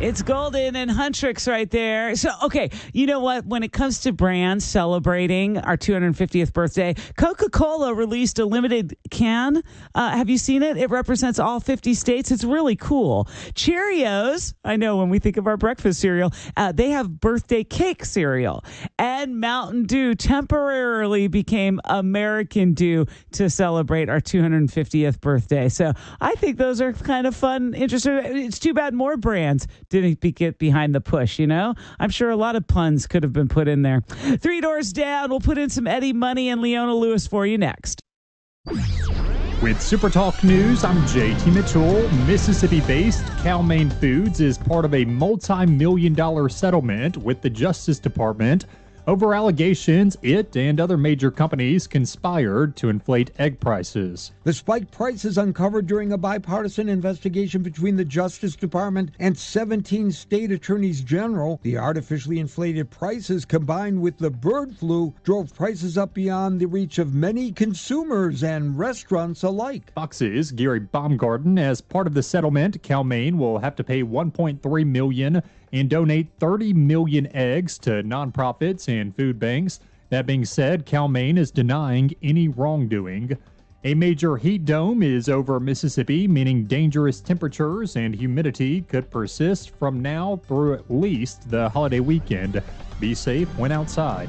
It's Golden and Huntrix right there. So, okay, you know what? When it comes to brands celebrating our 250th birthday, Coca-Cola released a limited can. Have you seen it? It represents all 50 states. It's really cool. Cheerios, I know when we think of our breakfast cereal, they have birthday cake cereal. And Mountain Dew temporarily became American Dew to celebrate our 250th birthday. So I think those are kind of fun, interesting. It's too bad more brands didn't get behind the push, you know? I'm sure a lot of puns could have been put in there. Three Doors Down. We'll put in some Eddie Money and Leona Lewis for you next. With Super Talk News, I'm JT Mitchell. Mississippi-based Cal-Maine Foods is part of a multi-million-dollar settlement with the Justice Department over allegations it and other major companies conspired to inflate egg prices. The spiked prices uncovered during a bipartisan investigation between the Justice Department and 17 state attorneys general. The artificially inflated prices combined with the bird flu drove prices up beyond the reach of many consumers and restaurants alike. Fox's Gary Baumgarten, as part of the settlement, Cal-Maine will have to pay $1.3 million and donate 30 million eggs to nonprofits and food banks. That being said, Cal-Maine is denying any wrongdoing. A major heat dome is over Mississippi, meaning dangerous temperatures and humidity could persist from now through at least the holiday weekend. Be safe when outside.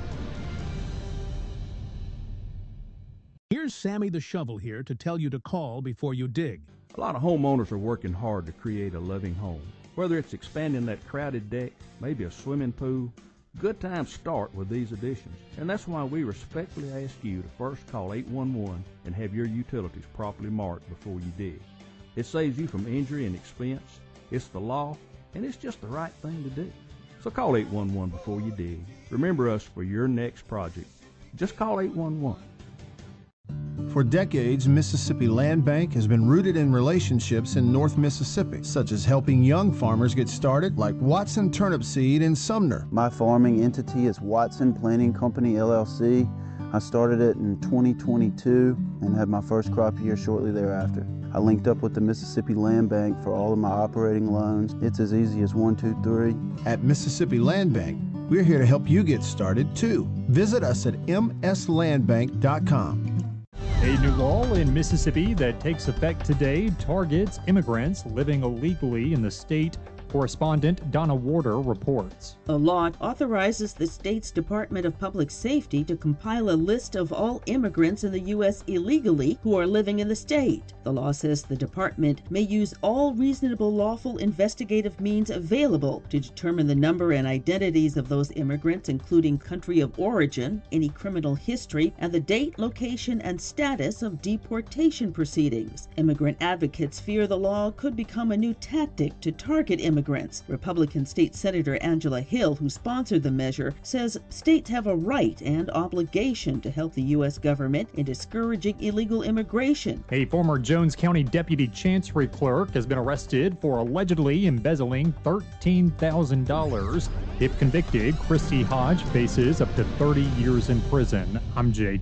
Here's Sammy the Shovel here to tell you to call before you dig. A lot of homeowners are working hard to create a loving home. Whether it's expanding that crowded deck, maybe a swimming pool, good times start with these additions. And that's why we respectfully ask you to first call 811 and have your utilities properly marked before you dig. It saves you from injury and expense. It's the law, and it's just the right thing to do. So call 811 before you dig. Remember us for your next project. Just call 811. For decades, Mississippi Land Bank has been rooted in relationships in North Mississippi, such as helping young farmers get started, like Watson Turnip Seed in Sumner. My farming entity is Watson Planting Company, LLC. I started it in 2022 and had my first crop year shortly thereafter. I linked up with the Mississippi Land Bank for all of my operating loans. It's as easy as 1, 2, 3. At Mississippi Land Bank, we're here to help you get started, too. Visit us at mslandbank.com. A new law in Mississippi that takes effect today targets immigrants living illegally in the state. Correspondent Donna Warder reports. A law authorizes the state's Department of Public Safety to compile a list of all immigrants in the U.S. illegally who are living in the state. The law says the department may use all reasonable lawful investigative means available to determine the number and identities of those immigrants, including country of origin, any criminal history, and the date, location, and status of deportation proceedings. Immigrant advocates fear the law could become a new tactic to target immigrants. Republican State Senator Angela Hill, who sponsored the measure, says states have a right and obligation to help the U.S. government in discouraging illegal immigration. A former Jones County Deputy Chancery Clerk has been arrested for allegedly embezzling $13,000. If convicted, Christy Hodge faces up to 30 years in prison. I'm Jay.